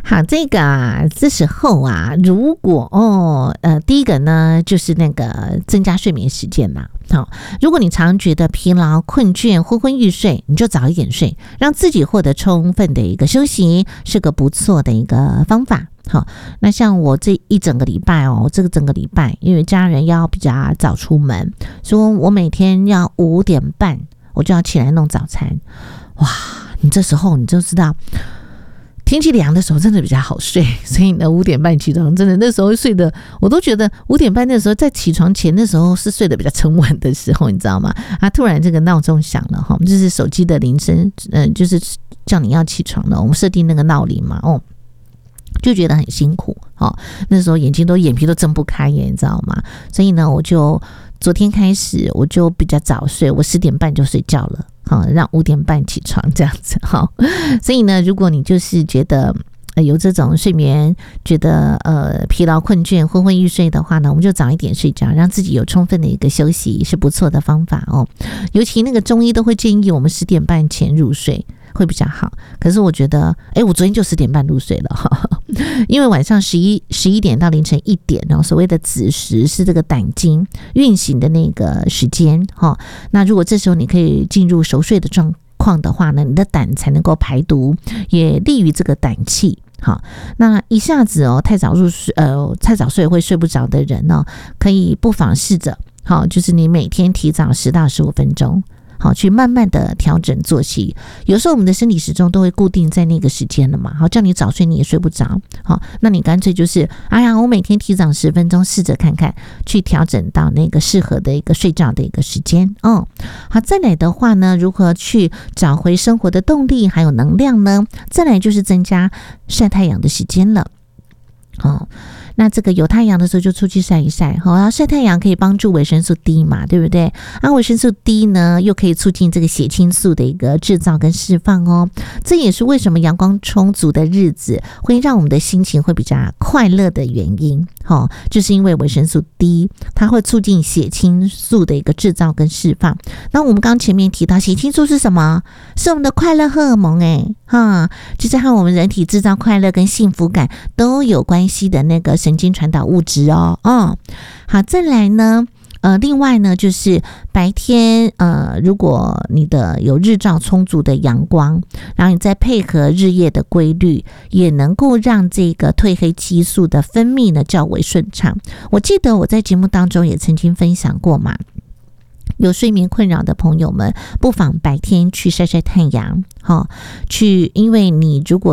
好，这时候啊，如果第一个呢，就是那个增加睡眠时间嘛。好，如果你常觉得疲劳、困倦、昏昏欲睡，你就早一点睡，让自己获得充分的一个休息，是个不错的一个方法。好，那像我这一整个礼拜这个整个礼拜，因为家人要比较早出门，所以我每天要5点半我就要起来弄早餐。哇，你这时候你就知道。天气凉的时候真的比较好睡，所以呢5点半起床，真的那时候睡的，我都觉得5点半那时候在起床前的时候是睡得比较沉稳的时候，你知道吗？突然这个闹钟响了哈，就是手机的铃声，就是叫你要起床了，我们设定那个闹铃嘛，就觉得很辛苦，那时候眼皮都睁不开耶，你知道吗？所以呢，我就昨天开始我就比较早睡，我10点半就睡觉了。让5点半起床这样子。所以呢，如果你就是觉得有这种睡眠觉得疲劳困倦昏昏欲睡的话呢，我们就早一点睡觉，让自己有充分的一个休息，是不错的方法尤其那个中医都会建议我们10点半前入睡会比较好，可是我觉得我昨天就10点半入睡了因为晚上11点到凌晨1点所谓的子时是这个胆经运行的那个时间那如果这时候你可以进入熟睡的状况的话呢，你的胆才能够排毒，也利于这个胆气。好，那一下子太早睡会睡不着的人可以不妨试着就是你每天提早10到15分钟。好，去慢慢的调整作息。有时候我们的生理时钟都会固定在那个时间了嘛，好，叫你早睡你也睡不着。好，那你干脆就是我每天提早10分钟试着看看，去调整到那个适合的一个睡觉的一个时间。好，再来的话呢，如何去找回生活的动力还有能量呢？再来就是增加晒太阳的时间了。那这个有太阳的时候就出去晒一晒，然后晒太阳可以帮助维生素 D 嘛，对不对？维生素 D 呢又可以促进这个血清素的一个制造跟释放这也是为什么阳光充足的日子会让我们的心情会比较快乐的原因就是因为维生素 D 它会促进血清素的一个制造跟释放。那我们刚前面提到血清素是什么？是我们的快乐荷尔蒙就是和我们人体制造快乐跟幸福感都有关系的那个神经传导物质好，再来呢另外呢就是白天如果你的有日照充足的阳光，然后你再配合日夜的规律，也能够让这个褪黑激素的分泌呢较为顺畅。我记得我在节目当中也曾经分享过嘛，有睡眠困扰的朋友们不妨白天去晒晒太阳因为你如果